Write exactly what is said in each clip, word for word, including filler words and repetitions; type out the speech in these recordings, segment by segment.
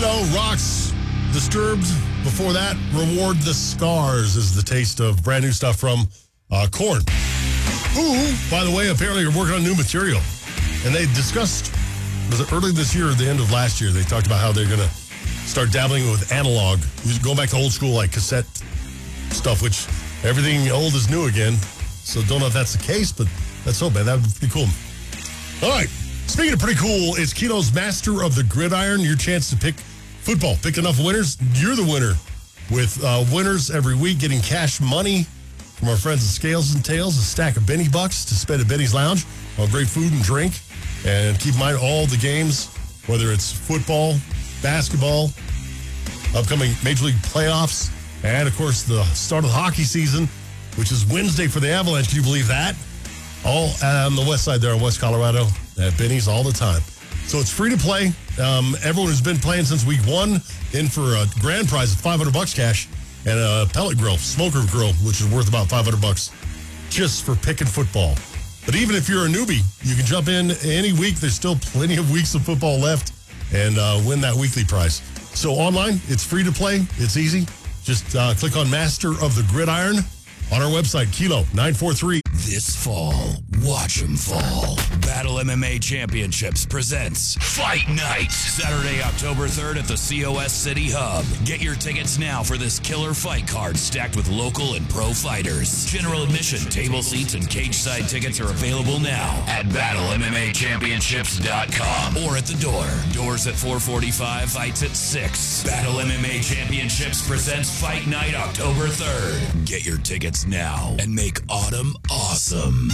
Kilo rocks Disturbed. Before that, Reward the Scars is the taste of brand new stuff from uh, Korn. Who, by the way, apparently are working on new material. And they discussed, was it early this year or the end of last year, they talked about how they're going to start dabbling with analog, going back to old school like cassette stuff, which everything old is new again. So don't know if that's the case, but let's hope, man. That would be cool. All right. Speaking of pretty cool, it's Kilo's Master of the Gridiron. Your chance to pick football. Pick enough winners. You're the winner. With uh, winners every week getting cash money from our friends at Scales and Tails, a stack of Benny Bucks to spend at Benny's Lounge on great food and drink. And keep in mind all the games, whether it's football, basketball, upcoming Major League playoffs, and, of course, the start of the hockey season, which is Wednesday for the Avalanche. Can you believe that? All on the west side there in West Colorado at Benny's all the time. So it's free to play. Um, everyone who's been playing since week one in for a grand prize of five hundred bucks cash and a pellet grill, smoker grill, which is worth about five hundred bucks just for picking football. But even if you're a newbie, you can jump in any week. There's still plenty of weeks of football left and uh, win that weekly prize. So online, it's free to play. It's easy. Just uh, click on Master of the Gridiron on our website, Kilo nine four three. This fall, watch 'em fall. Battle M M A Championships presents Fight Night. Saturday, October third at the C O S City Hub. Get your tickets now for this killer fight card stacked with local and pro fighters. General admission, table seats, and cage side tickets are available now at battle m m a championships dot com or at the door. Doors at four forty-five, fights at six. Battle M M A Championships presents Fight Night October third. Get your tickets now and make autumn awesome.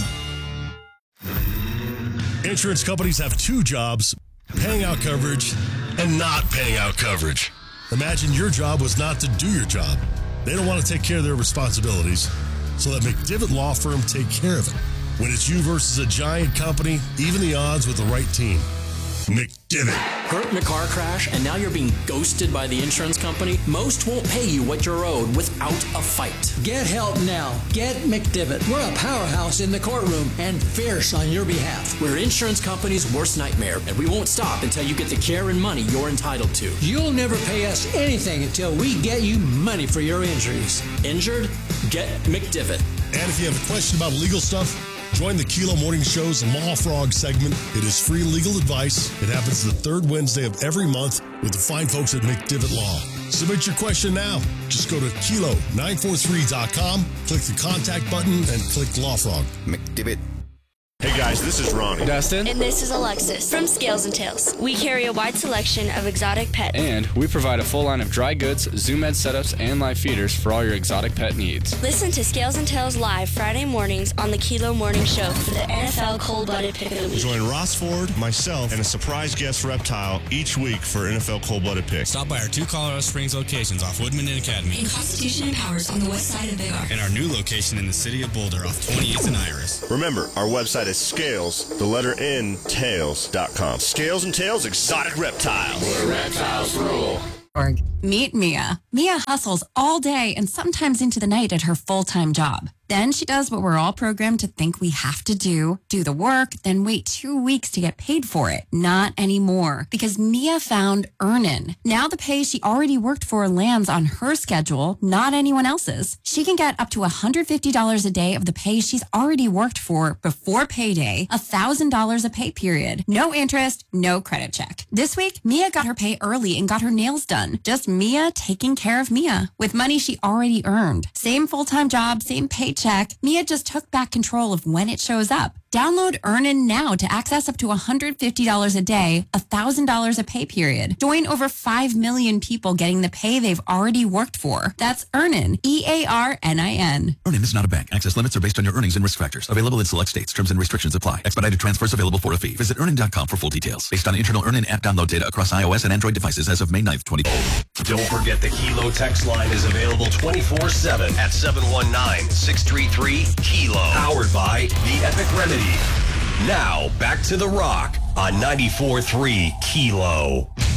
Insurance companies have two jobs, paying out coverage and not paying out coverage. Imagine your job was not to do your job. They don't want to take care of their responsibilities, so let McDivitt Law Firm take care of it. When it's you versus a giant company, even the odds with the right team. McDivitt. Hurt in a car crash and now you're being ghosted by the insurance company? Most won't pay you what you're owed without a fight. Get help now. Get McDivitt. We're a powerhouse in the courtroom and fierce on your behalf. We're insurance company's worst nightmare, and we won't stop until you get the care and money you're entitled to. You'll never pay us anything until we get you money for your injuries. Injured? Get McDivitt. And if you have a question about legal stuff, join the Kilo Morning Show's Law Frog segment. It is free legal advice. It happens the third Wednesday of every month with the fine folks at McDivitt Law. Submit your question now. Just go to kilo nine four three dot com, click the contact button, and click Law Frog. McDivitt. Hey guys, this is Ronnie. Dustin. And this is Alexis from Scales and Tails. We carry a wide selection of exotic pets. And we provide a full line of dry goods, Zoom Ed setups, and live feeders for all your exotic pet needs. Listen to Scales and Tails live Friday mornings on the Kilo Morning Show for the N F L Cold-Blooded Pick of the Week. Join Ross Ford, myself, and a surprise guest reptile each week for N F L Cold-Blooded Pick. Stop by our two Colorado Springs locations off Woodman and Academy. In Constitution and Powers on the west side of Big R. And our new location in the city of Boulder off twentieth and Iris. Remember, our website is Scales, the letter N, tails dot com. Scales and Tails Exotic Reptiles. Where reptiles rule. Meet Mia. Mia hustles all day and sometimes into the night at her full-time job. Then she does what we're all programmed to think we have to do, do the work, then wait two weeks to get paid for it. Not anymore, because Mia found Earnin. Now the pay she already worked for lands on her schedule, not anyone else's. She can get up to one hundred fifty dollars a day of the pay she's already worked for before payday, one thousand dollars a pay period. No interest, no credit check. This week, Mia got her pay early and got her nails done. Just Mia taking care of Mia with money she already earned. Same full-time job, same paycheck. Mia just took back control of when it shows up. Download Earnin now to access up to one hundred fifty dollars a day, one thousand dollars a pay period. Join over five million people getting the pay they've already worked for. That's Earnin, E A R N I N. Earnin is not a bank. Access limits are based on your earnings and risk factors. Available in select states. Terms and restrictions apply. Expedited transfers available for a fee. Visit earnin dot com for full details. Based on internal Earnin app download data across iOS and Android devices as of May ninth, twenty twenty. Don't forget the Kilo text line is available twenty-four seven at seven one nine, six three three, Kilo. Powered by The Epic Remedy. Now, back to The Rock on ninety-four point three Kilo.